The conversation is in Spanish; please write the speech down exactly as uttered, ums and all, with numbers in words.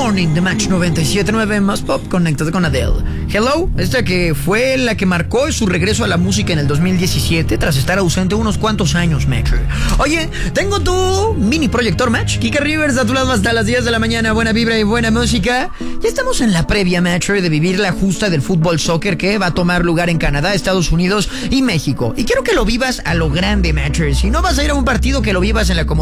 Morning de Match noventa y siete punto nueve más pop, conectado con Adele. Hello, esta que fue la que marcó su regreso a la música en el dos mil diecisiete tras estar ausente unos cuantos años, Match. Oye, tengo tu mini proyector, Match. Kika Rivers a tu lado hasta las diez de la mañana. Buena vibra y buena música. Ya estamos en la previa, Match, de vivir la justa del fútbol soccer que va a tomar lugar en Canadá, Estados Unidos y México. Y quiero que lo vivas a lo grande, Match. Si no vas a ir a un partido, que lo vivas en la comunidad.